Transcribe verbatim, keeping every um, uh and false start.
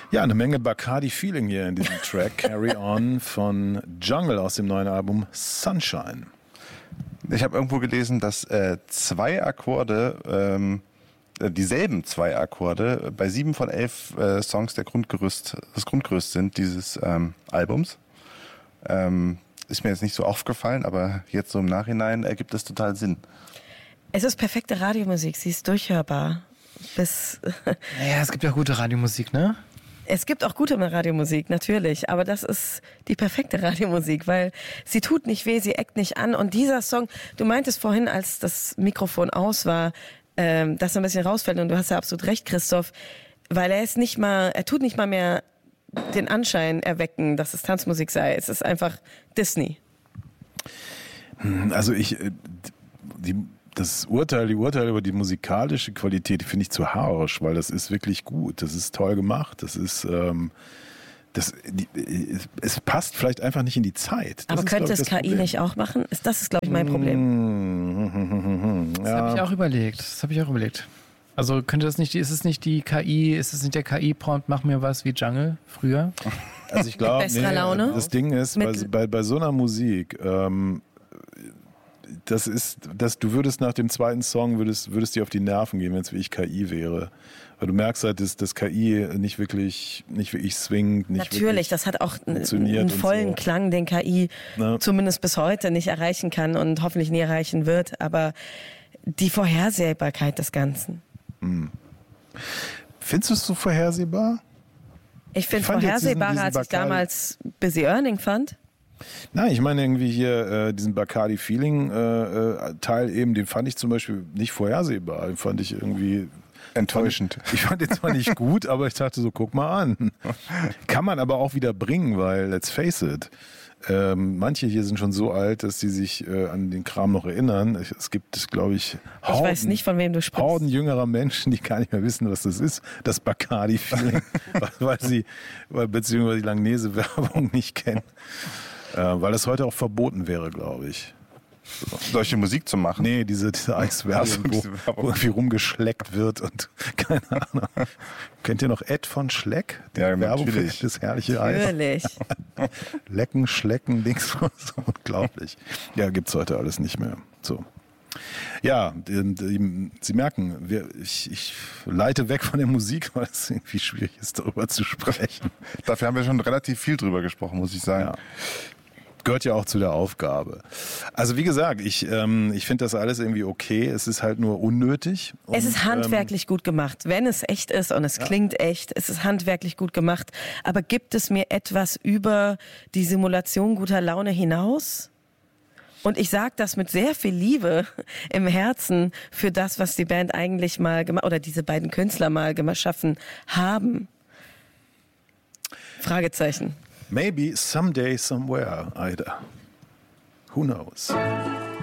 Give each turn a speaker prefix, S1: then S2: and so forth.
S1: Ja, eine Menge Bacardi-Feeling hier in diesem Track. Carry On von Jungle aus dem neuen Album Sunshine.
S2: Ich habe irgendwo gelesen, dass äh, zwei Akkorde, ähm, dieselben zwei Akkorde bei sieben von elf äh, Songs der Grundgerüst, das Grundgerüst sind dieses ähm, Albums. Ähm, ist mir jetzt nicht so aufgefallen, aber jetzt so im Nachhinein ergibt es total Sinn.
S3: Es ist perfekte Radiomusik, sie ist durchhörbar. Bis
S4: naja, es gibt ja gute Radiomusik, ne?
S3: Es gibt auch gute Radiomusik, natürlich, aber das ist die perfekte Radiomusik, weil sie tut nicht weh, sie eckt nicht an und dieser Song, du meintest vorhin, als das Mikrofon aus war, ähm, dass er ein bisschen rausfällt und du hast ja absolut recht, Christoph, weil er ist nicht mal, er tut nicht mal mehr den Anschein erwecken, dass es Tanzmusik sei, es ist einfach Disney.
S1: Also ich, die Das Urteil, die Urteile über die musikalische Qualität, die finde ich zu harsch, weil das ist wirklich gut, das ist toll gemacht, das ist, ähm, das, die, es passt vielleicht einfach nicht in die Zeit. Das
S3: Aber
S1: ist,
S3: könnte
S1: ich,
S3: es K I
S1: Problem.
S3: nicht auch machen? Das ist, glaube ich, mein Problem.
S1: Mmh,
S4: Das
S1: ja.
S4: habe ich auch überlegt, das habe ich auch überlegt. Also könnte das nicht, ist es nicht die K I, ist es nicht der K I-Prompt, mach mir was wie Jungle früher?
S1: Also ich glaube, nee,
S3: Laune?
S1: das Ding ist, bei, bei, bei so einer Musik, ähm, das ist, dass du würdest nach dem zweiten Song würdest, würdest dir auf die Nerven gehen, wenn es wie ich K I wäre. Weil du merkst halt, dass das K I nicht wirklich, nicht wirklich swingt, nicht
S3: Natürlich,
S1: wirklich
S3: das hat auch einen,
S1: funktioniert
S3: einen
S1: und
S3: vollen
S1: so.
S3: Klang, den K I
S1: Na.
S3: zumindest bis heute nicht erreichen kann und hoffentlich nie erreichen wird. Aber die Vorhersehbarkeit des Ganzen.
S1: Hm. Findest du es so vorhersehbar?
S3: Ich finde
S1: fand jetzt diesen-
S3: vorhersehbarer,
S1: diesen
S3: als ich
S1: Bacardi-
S3: damals Busy Earning fand.
S1: Nein, ich meine irgendwie hier äh, diesen Bacardi-Feeling-Teil eben, den fand ich zum Beispiel nicht vorhersehbar. Den fand ich irgendwie
S2: enttäuschend.
S1: Fand ich, ich fand den zwar nicht gut, aber ich dachte so, guck mal an. Kann man aber auch wieder bringen, weil, let's face it, ähm, manche hier sind schon so alt, dass sie sich äh, an den Kram noch erinnern. Es gibt, glaube ich, Horden,
S3: Ich weiß nicht, von wem du sprichst.
S1: Horden jüngerer Menschen, die gar nicht mehr wissen, was das ist, das Bacardi-Feeling, weil sie, weil, beziehungsweise die Langnese-Werbung nicht kennen. Äh, weil das heute auch verboten wäre, glaube ich. So.
S2: Solche Musik zu machen?
S1: Nee, diese, diese Eiswerbung, wo, wo irgendwie rumgeschleckt wird und keine Ahnung. Kennt ihr noch Ed von Schleck? Die
S2: Ja,
S1: Werbung für
S2: natürlich.
S1: das herrliche Eis.
S3: Natürlich.
S1: Lecken, Schlecken, Dings, so unglaublich. Ja, gibt's heute alles nicht mehr. So. Ja, die, die, Sie merken, wir, ich, ich leite weg von der Musik, weil es irgendwie schwierig ist, darüber zu sprechen.
S2: Dafür haben wir schon relativ viel drüber gesprochen, muss ich sagen.
S1: Ja. Gehört ja auch zu der Aufgabe. Also wie gesagt, ich, ähm, ich finde das alles irgendwie okay. Es ist halt nur unnötig. Und,
S3: Es ist handwerklich ähm, gut gemacht. Wenn es echt ist und es ja. klingt echt, es ist handwerklich gut gemacht. Aber gibt es mir etwas über die Simulation guter Laune hinaus? Und ich sage das mit sehr viel Liebe im Herzen für das, was die Band eigentlich mal gemacht oder diese beiden Künstler mal geschaffen haben. Fragezeichen.
S1: Maybe someday, somewhere, Ida. Who knows?